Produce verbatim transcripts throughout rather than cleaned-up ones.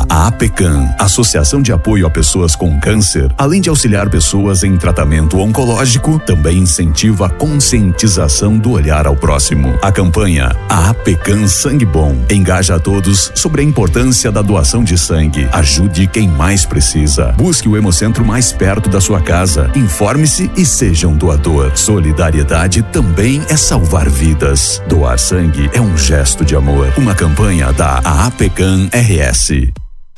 A APECAM, Associação de Apoio a Pessoas com Câncer, além de auxiliar pessoas em tratamento oncológico, também incentiva a conscientização do olhar ao próximo. A campanha A APECAM Sangue Bom engaja a todos sobre a importância da doação de sangue. Ajude quem mais precisa. Busque o Hemocentro mais perto da sua casa. Informe-se e seja um doador. Solidariedade também é salvar vidas. Doar sangue é um gesto de amor. Uma campanha da APECAM R S.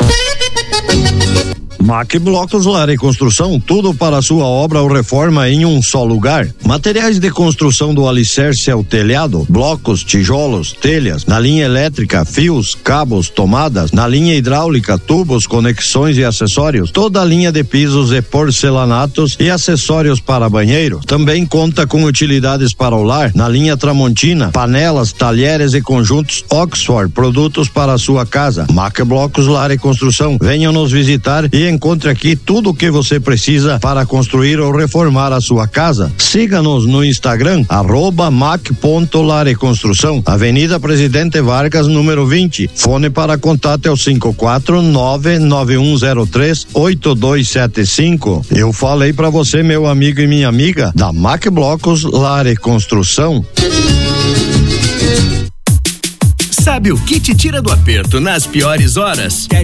Mac Blocos Lar e Construção, tudo para a sua obra ou reforma em um só lugar. Materiais de construção do alicerce ao telhado, blocos, tijolos, telhas, na linha elétrica, fios, cabos, tomadas, na linha hidráulica, tubos, conexões e acessórios, toda a linha de pisos e porcelanatos e acessórios para banheiro. Também conta com utilidades para o lar, na linha Tramontina, panelas, talheres e conjuntos Oxford, produtos para a sua casa. Mac Blocos Lar e Construção, venham nos visitar e encontre aqui tudo o que você precisa para construir ou reformar a sua casa. Siga-nos no Instagram, arroba mac.lar e construção, Avenida Presidente Vargas, número vinte. Fone para contato é o cinco quatro nove nove um zero três oito dois sete cinco. Eu falei para você, meu amigo e minha amiga, da Mac Blocos Lar e Construção. Sabe o que te tira do aperto nas piores horas?